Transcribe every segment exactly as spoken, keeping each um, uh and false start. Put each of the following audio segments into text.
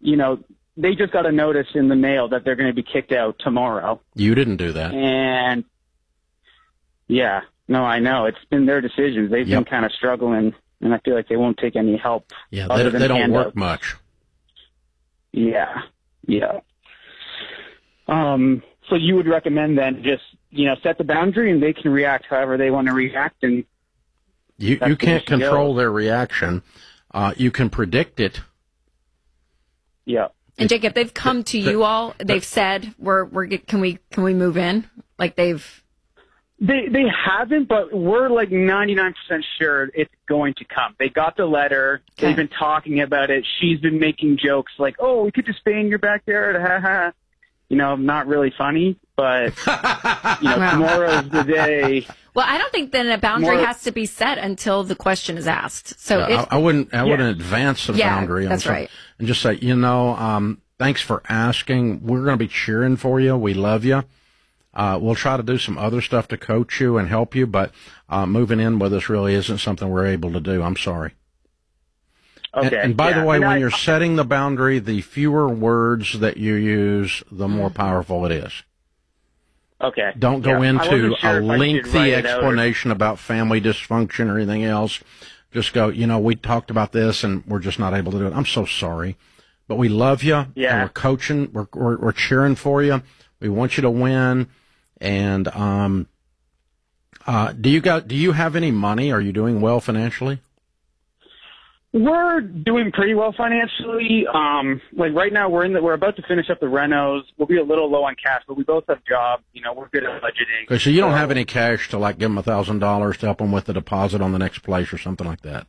you know, they just got a notice in the mail that they're going to be kicked out tomorrow. You didn't do that. And, yeah, no, I know. It's been their decisions. They've Yep. been kind of struggling, and I feel like they won't take any help. Yeah, other they, than they don't handouts. work much. Yeah, yeah. Um, so you would recommend then just, you know, set the boundary and they can react however they want to react. And You you can't control their reaction. Uh, you can predict it. Yeah. And Jacob, they've come to you all. They've said, "We're we're can we can we move in?" Like they've. They they haven't, but we're like ninety-nine percent sure it's going to come. They got the letter. Okay. They've been talking about it. She's been making jokes like, "Oh, we could just stay in your backyard." Ha ha. You know, not really funny, but you know, Wow. tomorrow's the day. Well, I don't think then a boundary More- has to be set until the question is asked. So Yeah, if I, I wouldn't I Yeah. wouldn't advance the Yeah, boundary. on that's some- right. And just say, you know, um, thanks for asking. We're going to be cheering for you. We love you. Uh, we'll try to do some other stuff to coach you and help you, but uh, moving in with us really isn't something we're able to do. I'm sorry. Okay. And, and by yeah. the way, And when I- you're setting the boundary, the fewer words that you use, the more powerful it is. okay. Don't go Yeah. I into wasn't sure a if I should lengthy write it out or- explanation about family dysfunction or anything else. Just go, you know, we talked about this and we're just not able to do it. I'm so sorry. But we love you. Yeah. And we're coaching. We're, we're, we're cheering for you. We want you to win. And, um, uh, do you got, do you have any money? Are you doing well financially? We're doing pretty well financially. Um, like right now, we're in the, we're about to finish up the renos. We'll be a little low on cash, but we both have jobs. You know, we're good at budgeting. Okay, so you don't So- have any cash to like give them a thousand dollars to help them with the deposit on the next place or something like that.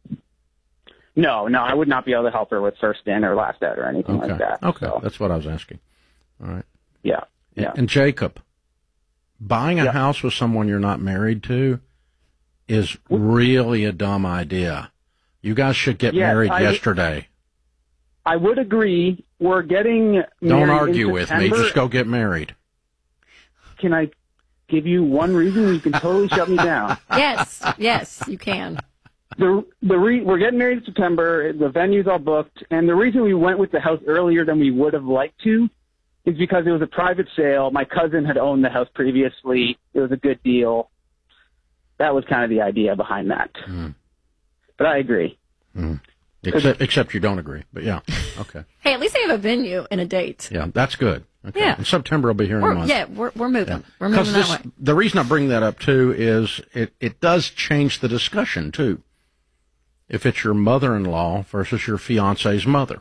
No, no, I would not be able to help her with first in or last out or anything Okay. like that. Okay. So, That's what I was asking. All right. yeah, yeah. And Jacob, buying a Yeah. house with someone you're not married to is really a dumb idea. You guys should get Yes, married I- yesterday. I would agree. We're getting Don't married argue in with me. September. Just go get married. Can I give you one reason? You can totally shut me down. yes, yes, you can. The the re, we're getting married in September. The venue's all booked, and the reason we went with the house earlier than we would have liked to is because it was a private sale. My cousin had owned the house previously. It was a good deal. That was kind of the idea behind that. Mm. But I agree. Mm. Except, except you don't agree. But yeah, okay. Hey, at least they have a venue and a date. Yeah, that's good. Okay. Yeah. In September, I'll be here in a We're, month. yeah, we're we're moving. We're Because moving that this, way. the reason I bring that up too is it, it does change the discussion too. If it's your mother-in-law versus your fiance's mother,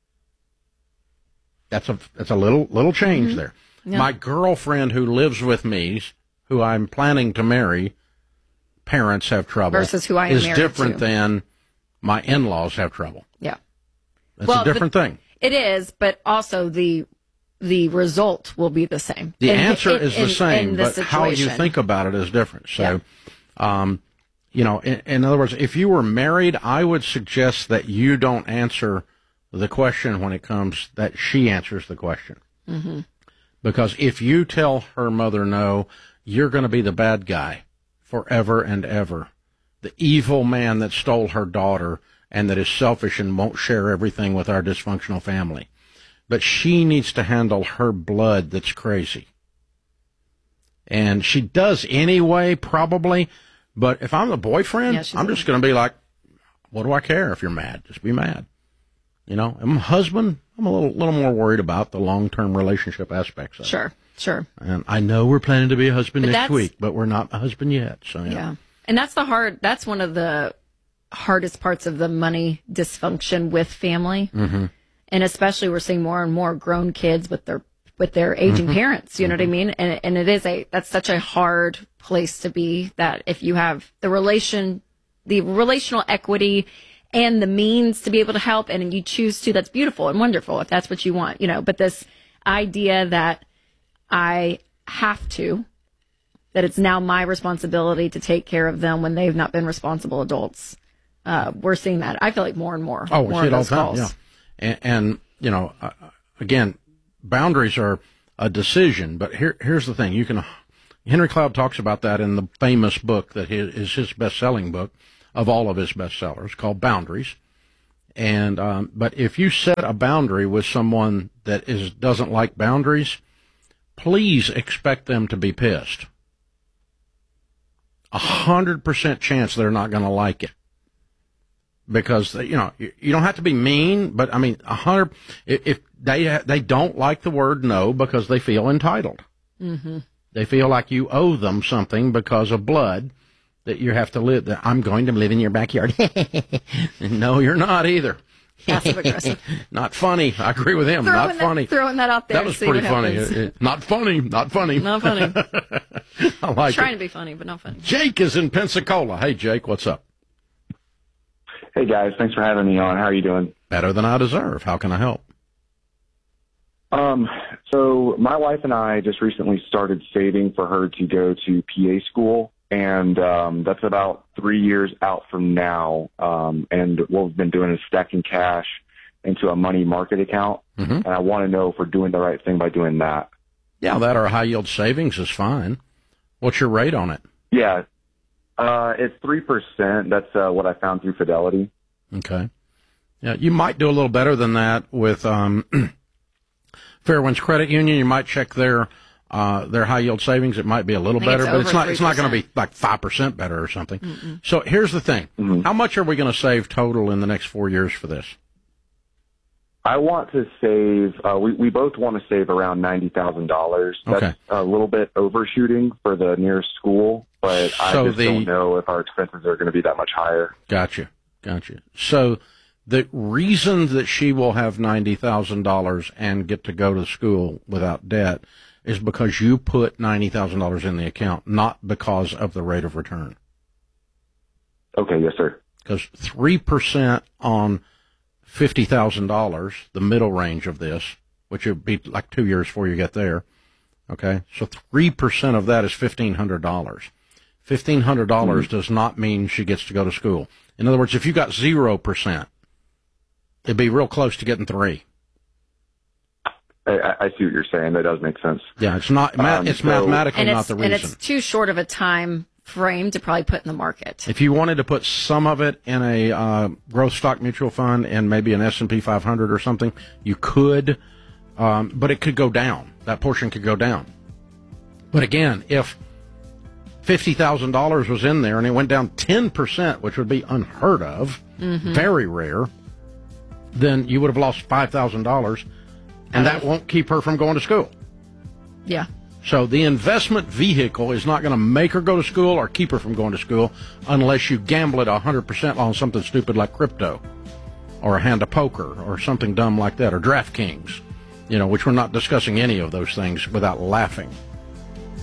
that's a that's a little little change Mm-hmm. there. Yeah. My girlfriend who lives with me, who I'm planning to marry, parents have trouble. Versus who I am is married different to. than my in-laws have trouble. Yeah, That's Well, a different but- thing. it is, but also the the result will be the same. The In- answer in- is the in- same, in the but how you situation. think about it is different. So, um, you know, in, in other words, if you were married, I would suggest that you don't answer the question when it comes that she answers the question. Mm-hmm. Because if you tell her mother no, you're going to be the bad guy forever and ever. The evil man that stole her daughter and that is selfish and won't share everything with our dysfunctional family. But she needs to handle her blood that's crazy. And she does anyway, probably. But if I'm the boyfriend, Yeah, she's I'm a- just going to be like, what do I care if you're mad? Just be mad. You know, I'm a husband. I'm a little, little more worried about the long-term relationship aspects of it. Sure, sure. And I know we're planning to be a husband But next that's- week, but we're not a husband yet. So, yeah. Yeah. And that's the hard, that's one of the hardest parts of the money dysfunction with family. Mm-hmm. And especially we're seeing more and more grown kids with their, with their aging Mm-hmm. parents, you know what I mean? And, and it is a, that's such a hard place to be that if you have the relation, the relational equity and the means to be able to help and you choose to, that's beautiful and wonderful if that's what you want, you know, but this idea that I have to, that it's now my responsibility to take care of them when they've not been responsible adults. Uh, we're seeing that. I feel like more and more. Oh, we more see of it all those the time. calls. Yeah. And, and you know, uh, again, boundaries are a decision. But here, here's the thing: you can. Henry Cloud talks about that in the famous book that his, is his best-selling book of all of his bestsellers, called Boundaries. And um, but if you set a boundary with someone that is doesn't like boundaries, please expect them to be pissed. A hundred percent chance they're not going to like it, because you know you, you don't have to be mean, but I mean a hundred. If, if they they don't like the word no because they feel entitled, mm-hmm. they feel like you owe them something because of blood. That you have to live, that I'm going to live in your backyard. No, you're not either. Passive aggressive. Not funny. I agree with him. Throwing not that, funny. Throwing that out there. That was see pretty what funny. happens. It- it- not funny. Not funny. Not funny. I like Trying it. to be funny, but not funny. Jake is in Pensacola. Hey, Jake, what's up? Hey, guys. Thanks for having me on. How are you doing? Better than I deserve. How can I help? Um, so my wife and I just recently started saving for her to go to P A school, and um, that's about three years out from now. Um, and what we've been doing is stacking cash into a money market account, Mm-hmm. and I want to know if we're doing the right thing by doing that. Yeah, that or high yield savings is fine. What's your rate on it? Yeah, uh, it's three percent. That's uh, what I found through Fidelity. Okay. Yeah, you might do a little better than that with um, Fairwinds Credit Union. You might check their uh, their high yield savings. It might be a little I think better, it's but it's over not. It's not going to three be like five percent better or something. Mm-mm. So here's the thing: Mhm. how much are we going to save total in the next four years for this? I want to save, uh, we, we both want to save around ninety thousand dollars. That's Okay. a little bit overshooting for the nearest school, but I So just the- don't know if our expenses are going to be that much higher. Gotcha, gotcha. So the reason that she will have ninety thousand dollars and get to go to school without debt is because you put ninety thousand dollars in the account, not because of the rate of return. Okay, yes, sir. Because three percent on fifty thousand dollars, the middle range of this, which would be like two years before you get there. Okay, so three percent of that is fifteen hundred dollars. Fifteen hundred dollars Mm-hmm. does not mean she gets to go to school. In other words, if you got zero percent, it'd be real close to getting three. I, I I see what you're saying. That does make sense. Yeah, it's not. ma- Um, it's so- mathematically And not it's, the and reason. it's too short of a time frame to probably put in the market. If you wanted to put some of it in a uh, growth stock mutual fund and maybe an S and P five hundred or something, you could, um, but it could go down. That portion could go down. But again, if fifty thousand dollars was in there and it went down ten percent, which would be unheard of, Mm-hmm. very rare, then you would have lost five thousand dollars, and that won't keep her from going to school. Yeah. So the investment vehicle is not going to make her go to school or keep her from going to school unless you gamble it one hundred percent on something stupid like crypto or a hand of poker or something dumb like that, or DraftKings, you know, which we're not discussing any of those things without laughing.